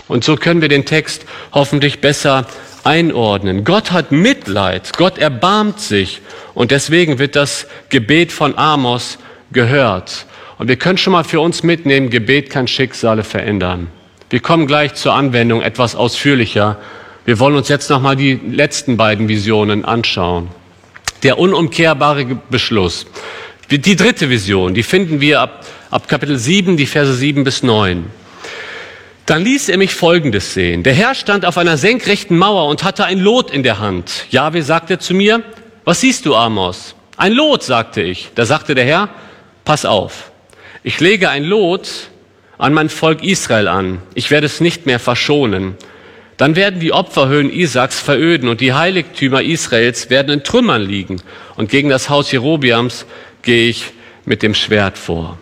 Und so können wir den Text hoffentlich besser einordnen. Gott hat Mitleid, Gott erbarmt sich und deswegen wird das Gebet von Amos gehört. Und wir können schon mal für uns mitnehmen, Gebet kann Schicksale verändern. Wir kommen gleich zur Anwendung etwas ausführlicher. Wir wollen uns jetzt nochmal die letzten beiden Visionen anschauen. Der unumkehrbare Beschluss. Die dritte Vision, die finden wir ab Kapitel 7, die Verse 7 bis 9. Dann ließ er mich Folgendes sehen. Der Herr stand auf einer senkrechten Mauer und hatte ein Lot in der Hand. Jahwe sagte zu mir, was siehst du, Amos? Ein Lot, sagte ich. Da sagte der Herr, pass auf. Ich lege ein Lot an mein Volk Israel an. Ich werde es nicht mehr verschonen. Dann werden die Opferhöhen Isaaks veröden und die Heiligtümer Israels werden in Trümmern liegen. Und gegen das Haus Jerobeams gehe ich mit dem Schwert vor.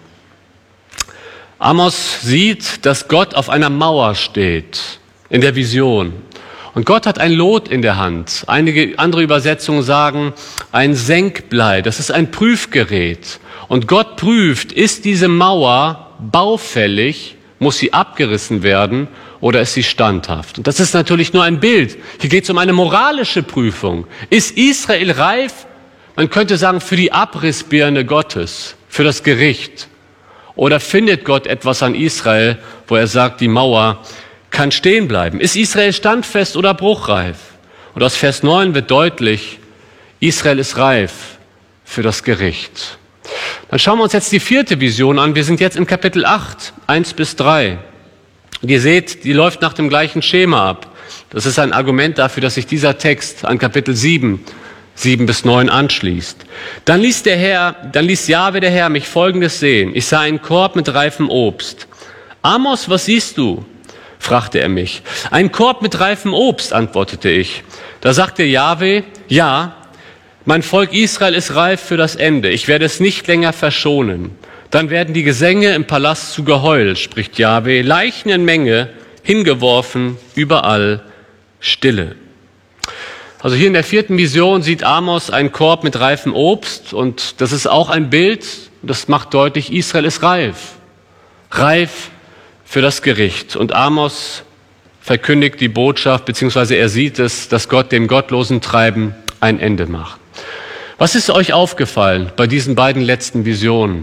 Amos sieht, dass Gott auf einer Mauer steht, in der Vision. Und Gott hat ein Lot in der Hand. Einige andere Übersetzungen sagen, ein Senkblei, das ist ein Prüfgerät. Und Gott prüft, ist diese Mauer baufällig, muss sie abgerissen werden oder ist sie standhaft? Und das ist natürlich nur ein Bild. Hier geht es um eine moralische Prüfung. Ist Israel reif? Man könnte sagen, für die Abrissbirne Gottes, für das Gericht. Oder findet Gott etwas an Israel, wo er sagt, die Mauer kann stehen bleiben? Ist Israel standfest oder bruchreif? Und aus Vers 9 wird deutlich, Israel ist reif für das Gericht. Dann schauen wir uns jetzt die vierte Vision an. Wir sind jetzt in Kapitel 8, 1 bis 3. Und ihr seht, die läuft nach dem gleichen Schema ab. Das ist ein Argument dafür, dass sich dieser Text an Kapitel 7 bis 9 anschließt. Dann ließ Jahwe der Herr mich Folgendes sehen. Ich sah einen Korb mit reifem Obst. Amos, was siehst du? Fragte er mich. Ein Korb mit reifem Obst, antwortete ich. Da sagte Jahwe, ja, mein Volk Israel ist reif für das Ende. Ich werde es nicht länger verschonen. Dann werden die Gesänge im Palast zu Geheul, spricht Jahwe, Leichen in Menge, hingeworfen, überall Stille. Also hier in der vierten Vision sieht Amos einen Korb mit reifem Obst und das ist auch ein Bild, das macht deutlich, Israel ist reif. Reif für das Gericht. Und Amos verkündigt die Botschaft, beziehungsweise er sieht es, dass Gott dem gottlosen Treiben ein Ende macht. Was ist euch aufgefallen bei diesen beiden letzten Visionen?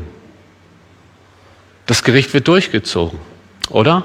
Das Gericht wird durchgezogen, oder?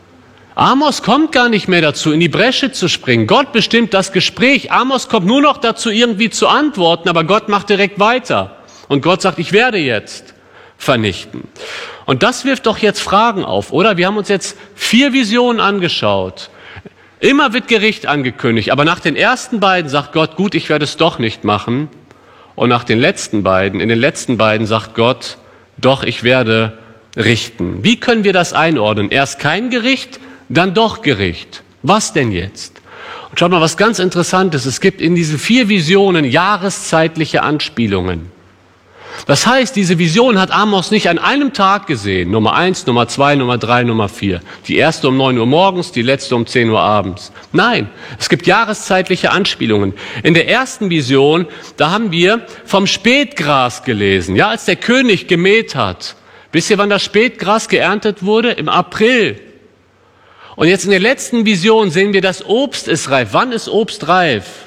Amos kommt gar nicht mehr dazu, in die Bresche zu springen. Gott bestimmt das Gespräch. Amos kommt nur noch dazu, irgendwie zu antworten, aber Gott macht direkt weiter. Und Gott sagt, ich werde jetzt vernichten. Und das wirft doch jetzt Fragen auf, oder? Wir haben uns jetzt 4 Visionen angeschaut. Immer wird Gericht angekündigt, aber nach den ersten beiden sagt Gott, gut, ich werde es doch nicht machen. Und nach den letzten beiden, in den letzten beiden sagt Gott, doch, ich werde richten. Wie können wir das einordnen? Erst kein Gericht, dann doch Gericht. Was denn jetzt? Und schaut mal, was ganz Interessantes. Es gibt in diesen 4 Visionen jahreszeitliche Anspielungen. Das heißt, diese Vision hat Amos nicht an einem Tag gesehen. Nummer 1, Nummer 2, Nummer 3, Nummer 4. Die erste um 9 Uhr morgens, die letzte um 10 Uhr abends. Nein, es gibt jahreszeitliche Anspielungen. In der ersten Vision, da haben wir vom Spätgras gelesen. Ja, als der König gemäht hat. Wisst ihr, wann das Spätgras geerntet wurde? Im April. Und jetzt in der letzten Vision sehen wir, das Obst ist reif. Wann ist Obst reif?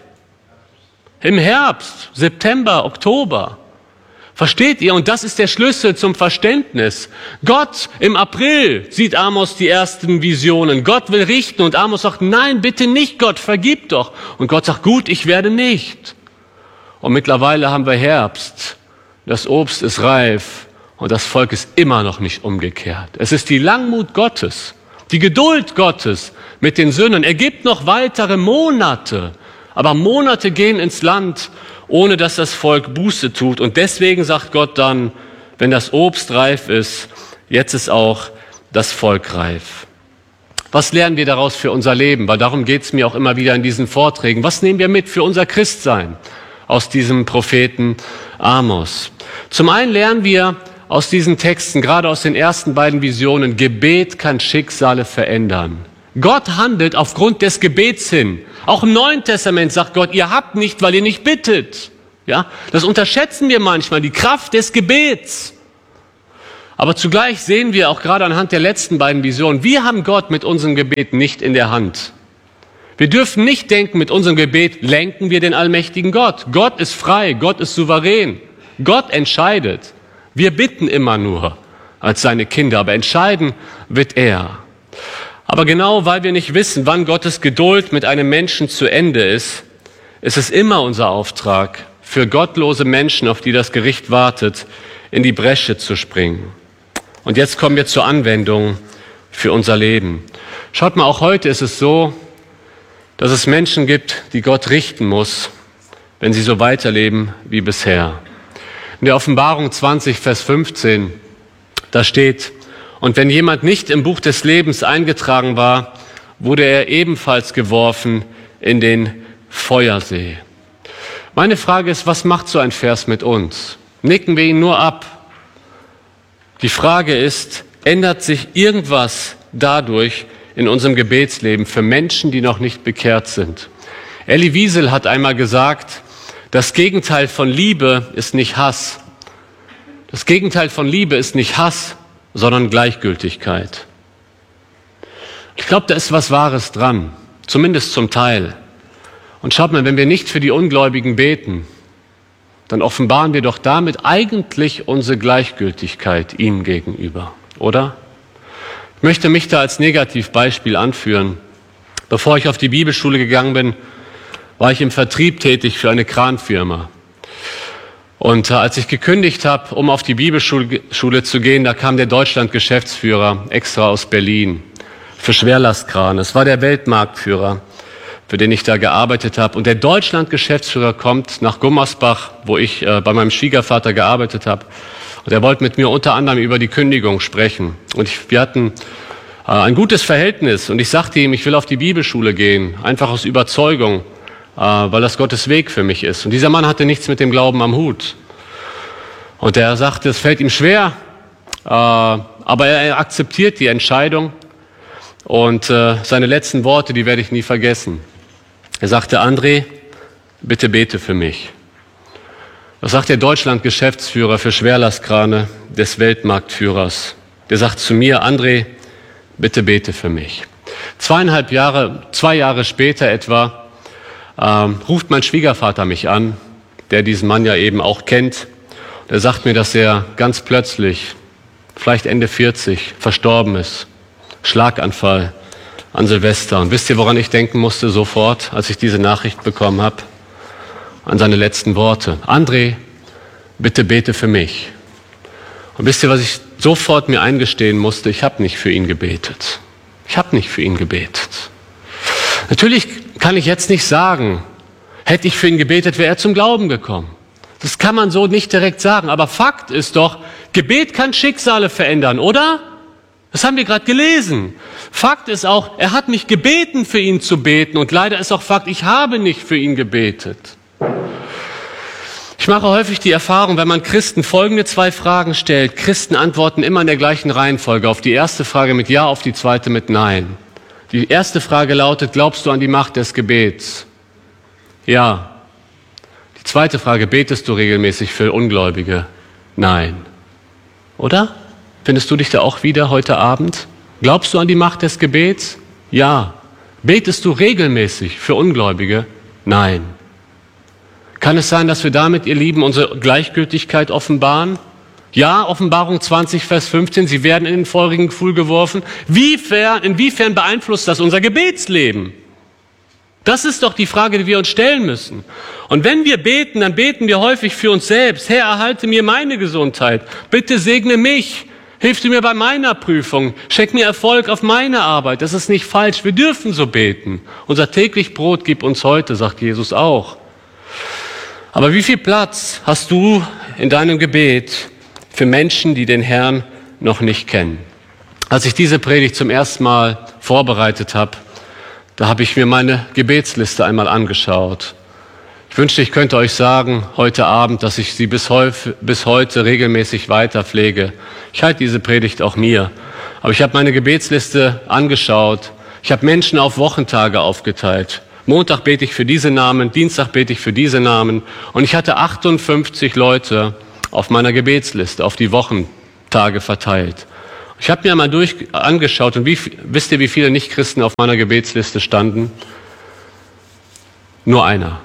Im Herbst, September, Oktober. Versteht ihr? Und das ist der Schlüssel zum Verständnis. Gott im April sieht Amos die ersten Visionen. Gott will richten und Amos sagt, nein, bitte nicht, Gott, vergib doch. Und Gott sagt, gut, ich werde nicht. Und mittlerweile haben wir Herbst. Das Obst ist reif und das Volk ist immer noch nicht umgekehrt. Es ist die Langmut Gottes, die Geduld Gottes mit den Sündern. Er gibt noch weitere Monate, aber Monate gehen ins Land, ohne dass das Volk Buße tut. Und deswegen sagt Gott dann, wenn das Obst reif ist, jetzt ist auch das Volk reif. Was lernen wir daraus für unser Leben? Weil darum geht es mir auch immer wieder in diesen Vorträgen. Was nehmen wir mit für unser Christsein aus diesem Propheten Amos? Zum einen lernen wir aus diesen Texten, gerade aus den ersten beiden Visionen, Gebet kann Schicksale verändern. Gott handelt aufgrund des Gebets hin. Auch im Neuen Testament sagt Gott, ihr habt nicht, weil ihr nicht bittet. Ja, das unterschätzen wir manchmal, die Kraft des Gebets. Aber zugleich sehen wir auch gerade anhand der letzten beiden Visionen, wir haben Gott mit unserem Gebet nicht in der Hand. Wir dürfen nicht denken, mit unserem Gebet lenken wir den allmächtigen Gott. Gott ist frei, Gott ist souverän, Gott entscheidet. Wir bitten immer nur als seine Kinder, aber entscheiden wird er. Aber genau weil wir nicht wissen, wann Gottes Geduld mit einem Menschen zu Ende ist, ist es immer unser Auftrag, für gottlose Menschen, auf die das Gericht wartet, in die Bresche zu springen. Und jetzt kommen wir zur Anwendung für unser Leben. Schaut mal, auch heute ist es so, dass es Menschen gibt, die Gott richten muss, wenn sie so weiterleben wie bisher. In der Offenbarung 20, Vers 15, da steht: Und wenn jemand nicht im Buch des Lebens eingetragen war, wurde er ebenfalls geworfen in den Feuersee. Meine Frage ist, was macht so ein Vers mit uns? Nicken wir ihn nur ab? Die Frage ist, ändert sich irgendwas dadurch in unserem Gebetsleben für Menschen, die noch nicht bekehrt sind? Elie Wiesel hat einmal gesagt, das Gegenteil von Liebe ist nicht Hass. Das Gegenteil von Liebe ist nicht Hass, sondern Gleichgültigkeit. Ich glaube, da ist was Wahres dran, zumindest zum Teil. Und schaut mal, wenn wir nicht für die Ungläubigen beten, dann offenbaren wir doch damit eigentlich unsere Gleichgültigkeit ihm gegenüber, oder? Ich möchte mich da als Negativbeispiel anführen. Bevor ich auf die Bibelschule gegangen bin, war ich im Vertrieb tätig für eine Kranfirma. Und als ich gekündigt habe, um auf die Bibelschule zu gehen, da kam der Deutschland-Geschäftsführer extra aus Berlin für Schwerlastkran. Es war der Weltmarktführer, für den ich da gearbeitet habe. Und der Deutschland-Geschäftsführer kommt nach Gummersbach, wo ich bei meinem Schwiegervater gearbeitet habe. Und er wollte mit mir unter anderem über die Kündigung sprechen. Und wir hatten ein gutes Verhältnis. Und ich sagte ihm, ich will auf die Bibelschule gehen, einfach aus Überzeugung, weil das Gottes Weg für mich ist. Und dieser Mann hatte nichts mit dem Glauben am Hut. Und er sagte, es fällt ihm schwer, aber er akzeptiert die Entscheidung. Und seine letzten Worte, die werde ich nie vergessen. Er sagte, André, bitte bete für mich. Das sagt der Deutschland-Geschäftsführer für Schwerlastkrane des Weltmarktführers. Der sagt zu mir, André, bitte bete für mich. 2 Jahre später etwa, ruft mein Schwiegervater mich an, der diesen Mann ja eben auch kennt. Der sagt mir, dass er ganz plötzlich, vielleicht Ende 40, verstorben ist. Schlaganfall an Silvester. Und wisst ihr, woran ich denken musste sofort, als ich diese Nachricht bekommen habe? An seine letzten Worte. André, bitte bete für mich. Und wisst ihr, was ich sofort mir eingestehen musste? Ich habe nicht für ihn gebetet. Ich habe nicht für ihn gebetet. Natürlich kann ich jetzt nicht sagen, hätte ich für ihn gebetet, wäre er zum Glauben gekommen. Das kann man so nicht direkt sagen. Aber Fakt ist doch, Gebet kann Schicksale verändern, oder? Das haben wir gerade gelesen. Fakt ist auch, er hat mich gebeten, für ihn zu beten. Und leider ist auch Fakt, ich habe nicht für ihn gebetet. Ich mache häufig die Erfahrung, wenn man Christen folgende 2 Fragen stellt. Christen antworten immer in der gleichen Reihenfolge. Auf die erste Frage mit Ja, auf die zweite mit Nein. Die erste Frage lautet, glaubst du an die Macht des Gebets? Ja. Die zweite Frage, betest du regelmäßig für Ungläubige? Nein. Oder? Findest du dich da auch wieder heute Abend? Glaubst du an die Macht des Gebets? Ja. Betest du regelmäßig für Ungläubige? Nein. Kann es sein, dass wir damit, ihr Lieben, unsere Gleichgültigkeit offenbaren? Ja, Offenbarung 20, Vers 15, sie werden in den feurigen Pfuhl geworfen. Inwiefern beeinflusst das unser Gebetsleben? Das ist doch die Frage, die wir uns stellen müssen. Und wenn wir beten, dann beten wir häufig für uns selbst. Herr, erhalte mir meine Gesundheit. Bitte segne mich. Hilf du mir bei meiner Prüfung. Schenk mir Erfolg auf meine Arbeit. Das ist nicht falsch. Wir dürfen so beten. Unser täglich Brot gib uns heute, sagt Jesus auch. Aber wie viel Platz hast du in deinem Gebet für Menschen, die den Herrn noch nicht kennen? Als ich diese Predigt zum ersten Mal vorbereitet habe, da habe ich mir meine Gebetsliste einmal angeschaut. Ich wünschte, ich könnte euch sagen, heute Abend, dass ich sie bis heute regelmäßig weiter pflege. Ich halte diese Predigt auch mir. Aber ich habe meine Gebetsliste angeschaut. Ich habe Menschen auf Wochentage aufgeteilt. Montag bete ich für diese Namen, Dienstag bete ich für diese Namen. Und ich hatte 58 Leute auf meiner Gebetsliste, auf die Wochentage Tage verteilt. Ich habe mir mal angeschaut und wisst ihr, wie viele Nichtchristen auf meiner Gebetsliste standen? Nur einer.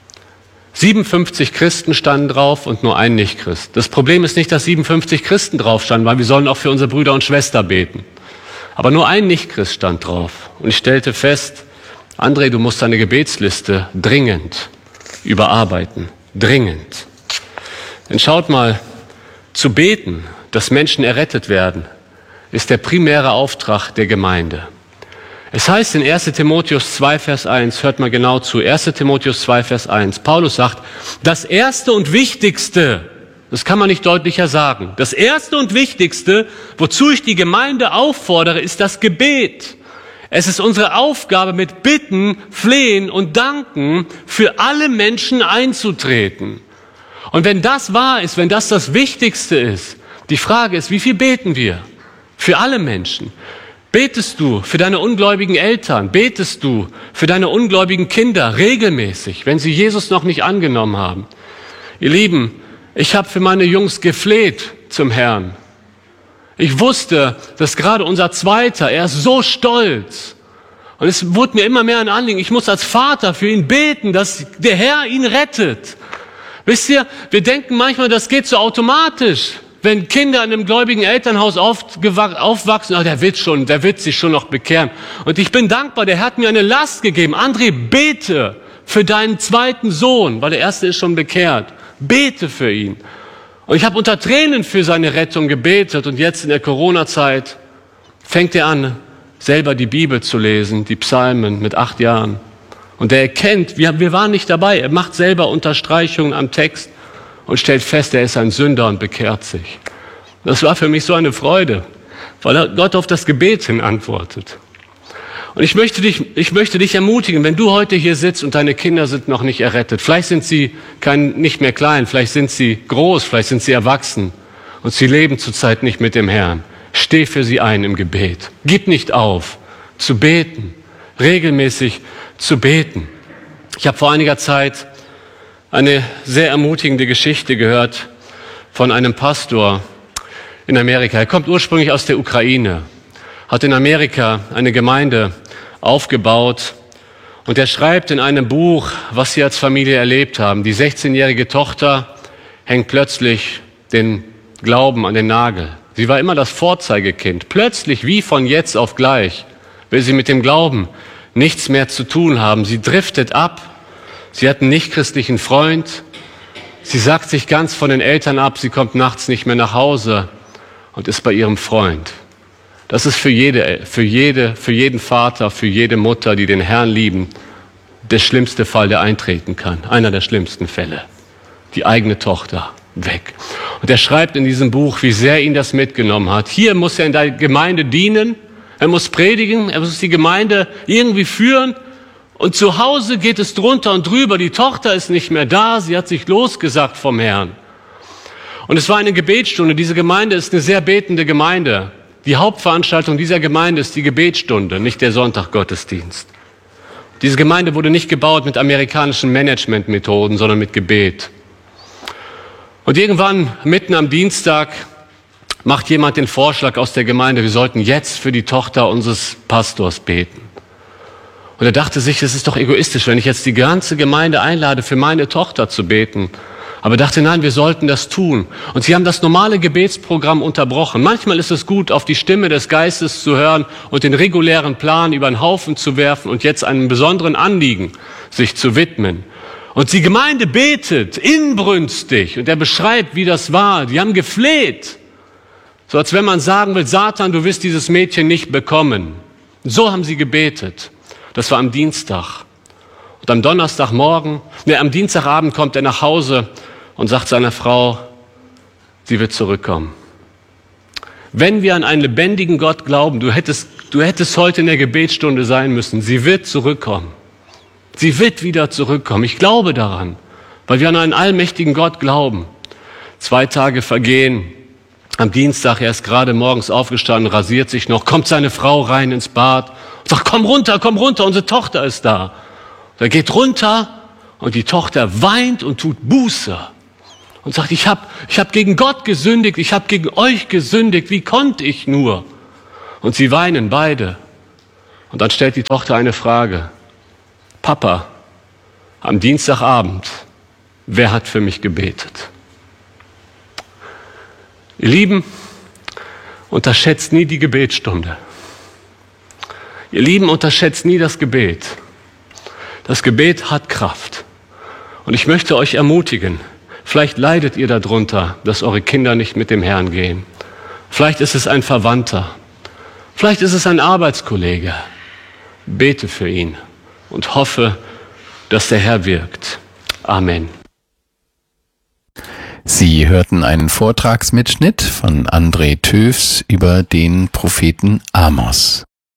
57 Christen standen drauf und nur ein Nichtchrist. Das Problem ist nicht, dass 57 Christen drauf standen, weil wir sollen auch für unsere Brüder und Schwestern beten. Aber nur ein Nichtchrist stand drauf. Und ich stellte fest, André, du musst deine Gebetsliste dringend überarbeiten. Dringend. Denn schaut mal, zu beten, dass Menschen errettet werden, ist der primäre Auftrag der Gemeinde. Es heißt in 1. Timotheus 2, Vers 1, hört mal genau zu, 1. Timotheus 2, Vers 1, Paulus sagt, das Erste und Wichtigste, das kann man nicht deutlicher sagen, das Erste und Wichtigste, wozu ich die Gemeinde auffordere, ist das Gebet. Es ist unsere Aufgabe, mit Bitten, Flehen und Danken für alle Menschen einzutreten. Und wenn das wahr ist, wenn das das Wichtigste ist, die Frage ist, wie viel beten wir? Für alle Menschen. Betest du für deine ungläubigen Eltern? Betest du für deine ungläubigen Kinder regelmäßig, wenn sie Jesus noch nicht angenommen haben? Ihr Lieben, ich habe für meine Jungs gefleht zum Herrn. Ich wusste, dass gerade unser Zweiter, er ist so stolz. Und es wurde mir immer mehr ein Anliegen, ich muss als Vater für ihn beten, dass der Herr ihn rettet. Wisst ihr, wir denken manchmal, das geht so automatisch. Wenn Kinder in einem gläubigen Elternhaus aufwachsen, der wird sich schon noch bekehren. Und ich bin dankbar, der Herr hat mir eine Last gegeben. André, bete für deinen zweiten Sohn, weil der erste ist schon bekehrt. Bete für ihn. Und ich habe unter Tränen für seine Rettung gebetet. Und jetzt in der Corona-Zeit fängt er an, selber die Bibel zu lesen, die Psalmen mit 8 Jahren. Und er erkennt, wir waren nicht dabei, er macht selber Unterstreichungen am Text und stellt fest, er ist ein Sünder und bekehrt sich. Das war für mich so eine Freude, weil Gott auf das Gebet hin antwortet. Und ich möchte dich ermutigen, wenn du heute hier sitzt und deine Kinder sind noch nicht errettet, vielleicht sind sie nicht mehr klein, vielleicht sind sie groß, vielleicht sind sie erwachsen und sie leben zurzeit nicht mit dem Herrn. Steh für sie ein im Gebet. Gib nicht auf, zu beten, regelmäßig zu beten. Ich habe vor einiger Zeit eine sehr ermutigende Geschichte gehört von einem Pastor in Amerika. Er kommt ursprünglich aus der Ukraine, hat in Amerika eine Gemeinde aufgebaut und er schreibt in einem Buch, was sie als Familie erlebt haben. Die 16-jährige Tochter hängt plötzlich den Glauben an den Nagel. Sie war immer das Vorzeigekind. Plötzlich, wie von jetzt auf gleich, will sie mit dem Glauben nichts mehr zu tun haben. Sie driftet ab. Sie hat einen nichtchristlichen Freund. Sie sagt sich ganz von den Eltern ab. Sie kommt nachts nicht mehr nach Hause und ist bei ihrem Freund. Das ist für jeden Vater, für jede Mutter, die den Herrn lieben, der schlimmste Fall, der eintreten kann. Einer der schlimmsten Fälle. Die eigene Tochter weg. Und er schreibt in diesem Buch, wie sehr ihn das mitgenommen hat. Hier muss er in der Gemeinde dienen. Er muss predigen. Er muss die Gemeinde irgendwie führen. Und zu Hause geht es drunter und drüber. Die Tochter ist nicht mehr da. Sie hat sich losgesagt vom Herrn. Und es war eine Gebetsstunde. Diese Gemeinde ist eine sehr betende Gemeinde. Die Hauptveranstaltung dieser Gemeinde ist die Gebetsstunde, nicht der Sonntaggottesdienst. Diese Gemeinde wurde nicht gebaut mit amerikanischen Managementmethoden, sondern mit Gebet. Und irgendwann, mitten am Dienstag, macht jemand den Vorschlag aus der Gemeinde, wir sollten jetzt für die Tochter unseres Pastors beten. Und er dachte sich, das ist doch egoistisch, wenn ich jetzt die ganze Gemeinde einlade, für meine Tochter zu beten. Aber er dachte, nein, wir sollten das tun. Und sie haben das normale Gebetsprogramm unterbrochen. Manchmal ist es gut, auf die Stimme des Geistes zu hören und den regulären Plan über den Haufen zu werfen und jetzt einem besonderen Anliegen sich zu widmen. Und die Gemeinde betet inbrünstig und er beschreibt, wie das war. Die haben gefleht. So als wenn man sagen will, Satan, du wirst dieses Mädchen nicht bekommen. So haben sie gebetet. Das war am Dienstag. Und am am Dienstagabend kommt er nach Hause und sagt seiner Frau, sie wird zurückkommen. Wenn wir an einen lebendigen Gott glauben, du hättest heute in der Gebetsstunde sein müssen, sie wird zurückkommen. Sie wird wieder zurückkommen. Ich glaube daran, weil wir an einen allmächtigen Gott glauben. 2 Tage vergehen. Am Dienstag, er ist gerade morgens aufgestanden, rasiert sich noch, kommt seine Frau rein ins Bad und sagt, komm runter, unsere Tochter ist da. Er geht runter und die Tochter weint und tut Buße. und sagt, ich hab gegen Gott gesündigt, ich habe gegen euch gesündigt, wie konnte ich nur? Und sie weinen beide. Und dann stellt die Tochter eine Frage. Papa, am Dienstagabend, wer hat für mich gebetet? Ihr Lieben, unterschätzt nie die Gebetsstunde. Ihr Lieben, unterschätzt nie das Gebet. Das Gebet hat Kraft. Und ich möchte euch ermutigen, vielleicht leidet ihr darunter, dass eure Kinder nicht mit dem Herrn gehen. Vielleicht ist es ein Verwandter. Vielleicht ist es ein Arbeitskollege. Bete für ihn und hoffe, dass der Herr wirkt. Amen. Sie hörten einen Vortragsmitschnitt von André Thöfs über den Propheten Amos.